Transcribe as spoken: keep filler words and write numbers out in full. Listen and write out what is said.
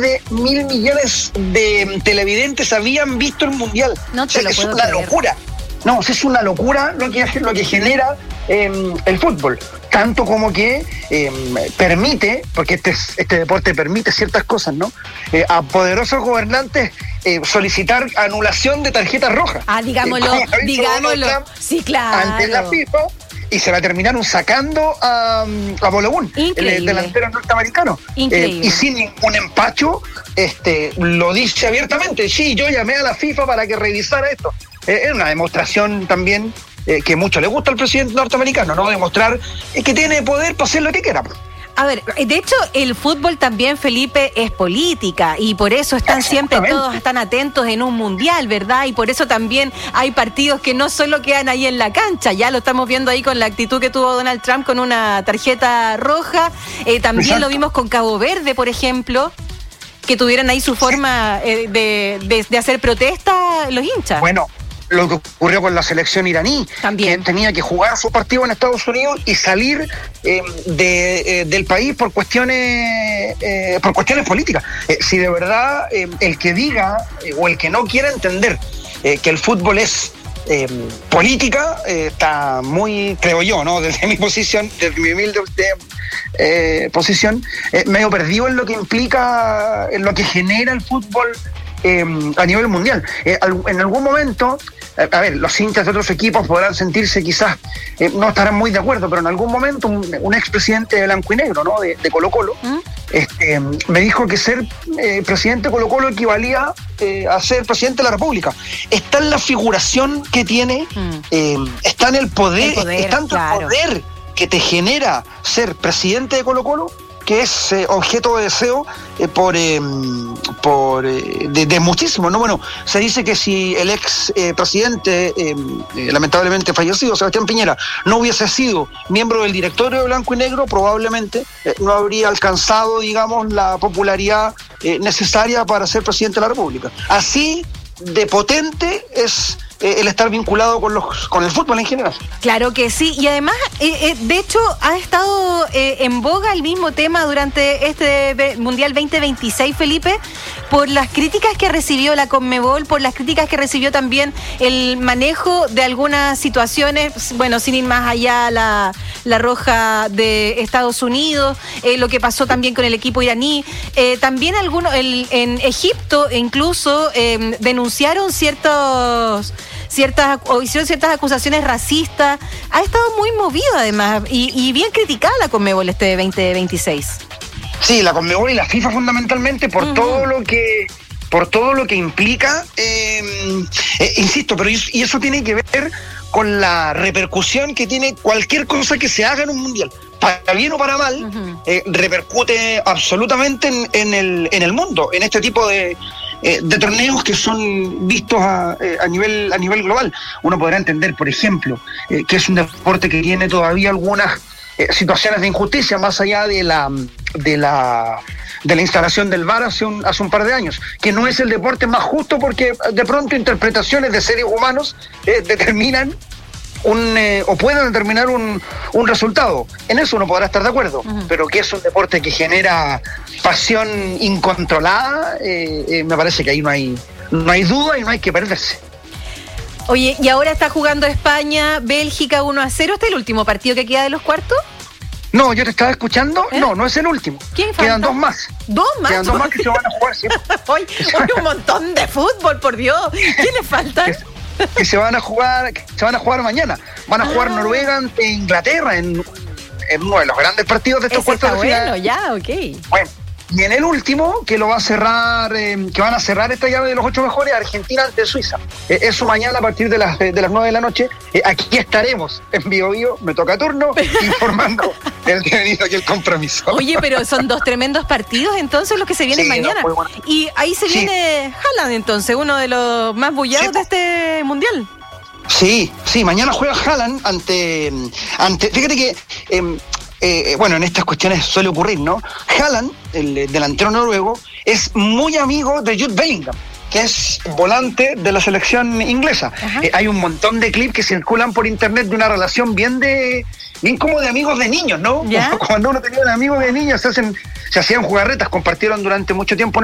de mil millones de televidentes habían visto el Mundial. No te o sea, lo es puedo una creer. locura. No, es una locura lo que, lo que genera eh, el fútbol. Tanto como que eh, permite, porque este, este deporte permite ciertas cosas, ¿no? Eh, a poderosos gobernantes eh, solicitar anulación de tarjetas rojas. Ah, digámoslo, Eh, digámoslo. Sí, claro. Ante la FIFA, y se la terminaron sacando a, a Bologun, el delantero norteamericano. Increíble. Eh, y sin ningún empacho, este, lo dice abiertamente. Sí, yo llamé a la FIFA para que revisara esto. Eh, es una demostración también eh, que mucho le gusta al presidente norteamericano, ¿no? Demostrar eh, que tiene poder para hacer lo que quiera. A ver, de hecho, el fútbol también, Felipe, es política y por eso están siempre todos están atentos en un mundial, ¿verdad? Y por eso también hay partidos que no solo quedan ahí en la cancha, ya lo estamos viendo ahí con la actitud que tuvo Donald Trump con una tarjeta roja, eh, también Exacto. lo vimos con Cabo Verde, por ejemplo, que tuvieran ahí su forma eh, de, de, de hacer protesta los hinchas. Bueno, lo que ocurrió con la selección iraní, También. que tenía que jugar su partido en Estados Unidos y salir eh, de, eh, del país por cuestiones eh, por cuestiones políticas. Eh, si de verdad eh, el que diga eh, o el que no quiera entender eh, que el fútbol es eh, política, eh, está muy, creo yo, ¿no? Desde mi posición, desde mi humilde eh, posición, eh, medio perdido en lo que implica, en lo que genera el fútbol Eh, a nivel mundial. Eh, al, en algún momento, eh, a ver, los hinchas de otros equipos podrán sentirse quizás, eh, no estarán muy de acuerdo, pero en algún momento un, un expresidente de Blanco y Negro, ¿no? De, de Colo Colo, ¿Mm? este, me dijo que ser eh, presidente de Colo Colo equivalía eh, a ser presidente de la República. Está en la figuración que tiene, ¿Mm? eh, está en el poder, el poder es tanto claro. el poder que te genera ser presidente de Colo Colo, que es eh, objeto de deseo eh, por, eh, por eh, de, de muchísimo, ¿no? Bueno, se dice que si el ex eh, presidente, eh, eh, lamentablemente fallecido, Sebastián Piñera, no hubiese sido miembro del directorio de Blanco y Negro, probablemente eh, no habría alcanzado, digamos, la popularidad eh, necesaria para ser presidente de la República. Así de potente es Eh, el estar vinculado con los con el fútbol en general. Claro que sí, y además, eh, eh, de hecho, ha estado eh, en boga el mismo tema durante este Mundial veinte veintiséis, Felipe, por las críticas que recibió la Conmebol, por las críticas que recibió también el manejo de algunas situaciones, bueno, sin ir más allá, la, la roja de Estados Unidos, eh, lo que pasó también con el equipo iraní, eh, también algunos, el, en Egipto incluso eh, denunciaron ciertos... ciertas o hicieron ciertas acusaciones racistas. Ha estado muy movido además y, y bien criticada la Conmebol este veinte veintiséis. Sí, la Conmebol y la FIFA fundamentalmente por uh-huh. todo lo que por todo lo que implica, eh, eh, insisto, pero y, y eso tiene que ver con la repercusión que tiene cualquier cosa que se haga en un mundial. Para bien o para mal, uh-huh. eh, repercute absolutamente en, en, el, en el mundo, en este tipo de Eh, de torneos que son vistos a, eh, a nivel a nivel global. Uno podrá entender, por ejemplo, eh, que es un deporte que tiene todavía algunas eh, situaciones de injusticia, más allá de la de la de la instalación del V A R hace un, hace un par de años, que no es el deporte más justo porque de pronto interpretaciones de seres humanos eh, determinan un eh, o pueden determinar un, un resultado. En eso uno podrá estar de acuerdo, uh-huh. pero que es un deporte que genera pasión incontrolada, eh, eh, me parece que ahí no hay no hay duda y no hay que perderse. Oye, y ahora está jugando España, Bélgica uno a cero. ¿Este es el último partido que queda de los cuartos? No, yo te estaba escuchando. ¿Eh? No, no es el último. ¿Quién falta? Quedan dos más. ¿Dos más? Quedan dos más que se van a jugar, sí. Hoy, hoy un montón de fútbol, por Dios. ¿Quiénes faltan? que se van a jugar que se van a jugar mañana. Van a ah. jugar Noruega ante Inglaterra en, en uno de los grandes partidos de estos cuartos de final. Bueno, ya, ok. Bueno, y en el último, que lo va a cerrar, eh, que van a cerrar esta llave de los ocho mejores, Argentina ante Suiza. Eh, eso mañana a partir de las, de las nueve de la noche. Eh, aquí estaremos en Bio Bio, me toca turno, informando el devenido y el compromiso. Oye, pero son dos tremendos partidos entonces los que se vienen sí, mañana. No, bueno. Y ahí se sí. viene Haaland entonces, uno de los más bullados sí. de este mundial. Sí, sí, mañana juega Haaland ante, ante fíjate que... Eh, Eh, bueno, en estas cuestiones suele ocurrir, ¿no? Haaland, el delantero noruego, es muy amigo de Jude Bellingham, que es volante de la selección inglesa. Eh, hay un montón de clips que circulan por internet de una relación bien de bien como de amigos de niños, ¿no? ¿Ya? Cuando uno tenía un amigo de niños se hacen se hacían jugarretas, compartieron durante mucho tiempo